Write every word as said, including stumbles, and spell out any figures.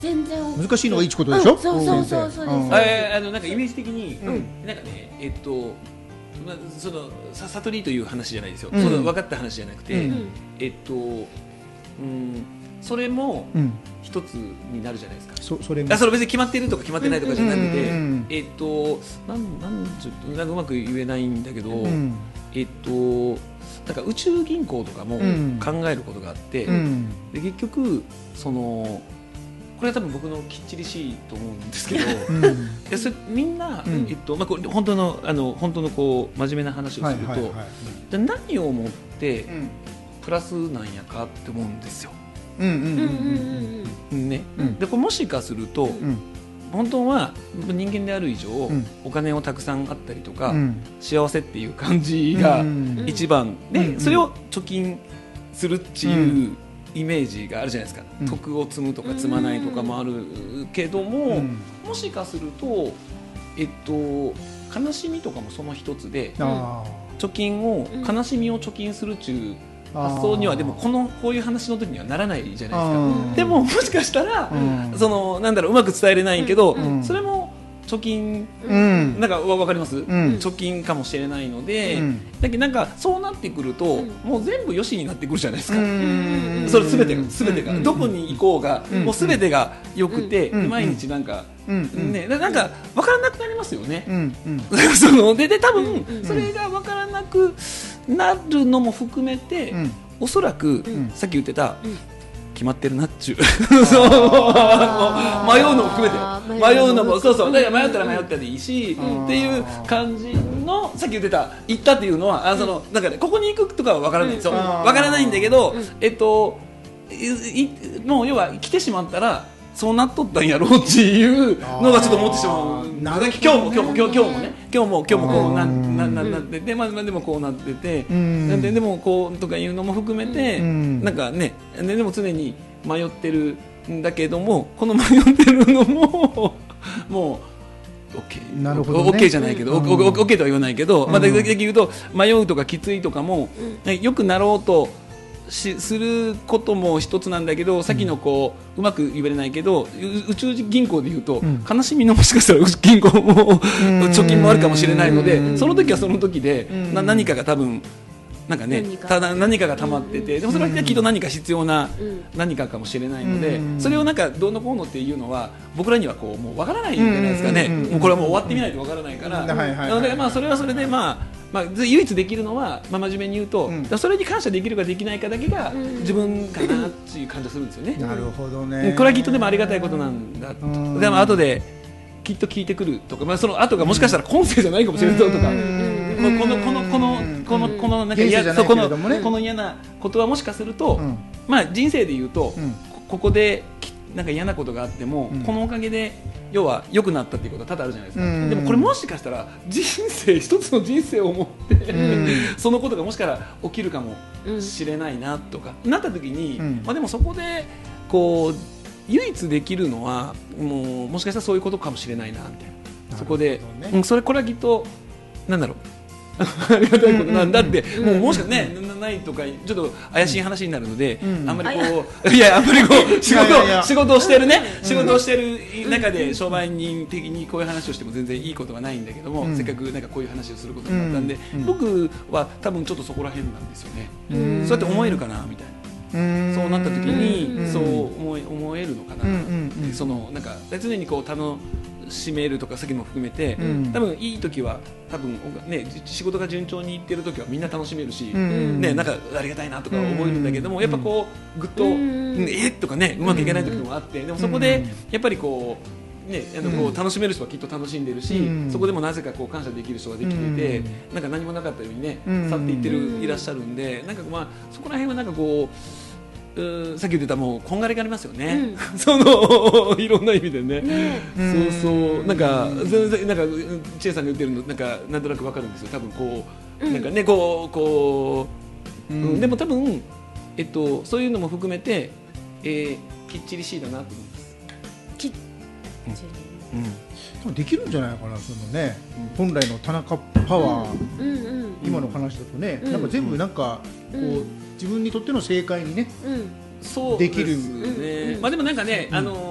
全然難しいのがいいことでしょ、うん、 そうそうそうそうです、うん、 あのなんかイメージ的に、うん、なんかねえっとまあ、そのさ悟りという話じゃないですよ、うん、その分かった話じゃなくて、うん、えっと、うん、それも一つになるじゃないですか、 そ, それもあそれ別に決まってるとか決まってないとかじゃなくて、えっとなんなんちょっとなんかうまく言えないんだけど、うん、えっとなんか宇宙銀行とかも考えることがあって、うん、で結局そのこれは多分僕のきっちりしいと思うんですけど、うん、いやそれみんな、うんえっとまあ、これ本当のあの本当のこう真面目な話をすると、はいはいはい、じゃ何をもってプラスなんやかって思うんですよ。ね、でこれもしかすると、うん、本当は人間である以上、うん、お金をたくさんあったりとか、うん、幸せっていう感じが一番、うん、でそれを貯金するっていう、うんイメージがあるじゃないですか、うん、徳を積むとか積まないとかもあるけども、うん、もしかすると、えっと、悲しみとかもその一つで、うん、貯金を悲しみを貯金するっていう発想にはでもこのこういう話の時にはならないじゃないですか。でももしかしたら、うん、そのなんだろううまく伝えれないけど、うん、それも貯金、うん、なんかわかります、うん、貯金かもしれないので、うん、だけどなんかそうなってくると、うん、もう全部よしになってくるじゃないですか、うん、それ全てが全てが、うん、どこに行こうが、うん、もう全てが良くて、うん、毎日なんか、うんね、なんか分からなくなりますよね、うんうん、そのでで多分それが分からなくなるのも含めて、うん、おそらく、うん、さっき言ってた、うん決まってるなっちゅうそう迷うのも含めて迷うのもそうそうだから迷ったら迷ったでいいし、うん、っていう感じのさっき言ってた行ったっていうのはあそのなんか、ね、ここに行くとかは分からないんですよ、うん、分からないんだけど、うん、えっといもう要は来てしまったらそうなっとったんやろうっていうのがちょっと思ってしまう。今日も今日も今日今日もね今日も今日もこうななななっててまあでもこうなっててなんででもこうとかいうのも含めてなんかねでも常に迷ってるんだけどもこの迷ってるのももう OK なるほど、ね、OK じゃないけど、うん、OK とは言わないけど、うんまあ、だけ言うと迷うとかきついとかも、うん、よくなろうとしすることも一つなんだけどさっきのこう、うん、うまく言われないけど宇宙銀行で言うと、うん、悲しみのもしかしたら銀行も貯金もあるかもしれないのでその時はその時でな何かが多分なんかね、何かただ何かが溜まっててでもそれはきっと何か必要な何かかもしれないのでそれをなんかどうのこうのっていうのは僕らにはこうもう分からないじゃないですかねもうこれはもう終わってみないと分からないからなのでまあそれはそれでまあまあ、唯一できるのは、まあ、真面目に言うと、うん、それに感謝できるかできないかだけが自分かなっていう感じがするんですよね。 なるほどね。 これはきっとでもありがたいことなんだと。でも後できっと聞いてくるとか、まあ、その後がもしかしたら今世じゃないかもしれないとか、このこのこのこのこのなんか嫌このこの嫌なことはもしかすると、うん、まあ人生で言うと、うん、ここでなんか嫌なことがあっても、うん、このおかげで要は良くなったっていうことは多々あるじゃないですか、うん、でもこれもしかしたら人生一つの人生を持って、うん、そのことがもしかしたら起きるかもしれないなとか、うん、なった時に、うんまあ、でもそこでこう唯一できるのはもうもしかしたらそういうことかもしれないなみたいなそこで、ねうん、それこれはきっとなんだろうありがたいことなんだって、うんうん、もうもしかね、うん、ないとかちょっと怪しい話になるので、うん、あんまりこういやあんまりこう仕事いやいや仕事をしてるね、うん、仕事をしてる中で商売人的にこういう話をしても全然いいことはないんだけども、うん、せっかくなんかこういう話をすることになったんで、うん、僕は多分ちょっとそこら辺なんですよね、うん、そうやって思えるかなみたいな。うんそうなった時に、うん、そう思え、思えるのかな、うん、そのなんか常にこう楽しめるとかさっきも含めて、うん、多分いい時は多分、ね、仕事が順調にいってる時はみんな楽しめるし、うんね、なんかありがたいなとか思えるんだけども、うん、やっぱこうぐっと、うん、えっとかねうまくいかない時もあってでもそこでやっぱりこうね、あのこう楽しめる人はきっと楽しんでるし、うん、そこでもなぜかこう感謝できる人ができてて、うん、なんか何もなかったようにね、うん、去っていってるいらっしゃるんでなんかまあそこら辺はなんかこううさっき言ってたもうこんがりがありますよね、うん、そのいろんな意味でね、ねそうそうなんか全然なんか千恵さんが言ってるのなんかなんとなくわかるんですよ多分こう、うん、なんかねこうこう、うんうん、でも多分えっとそういうのも含めて、えー、きっちりしいだなと思いますきっちり、 うんうん、できるんじゃないかなそのね、うん、本来の田中パワー、うんうんうん、今の話だとね、うん、なんか全部なんかこう、うん自分にとっての正解にね、うん、そうできる、 ねうん、まあでもなんかね、うん、あの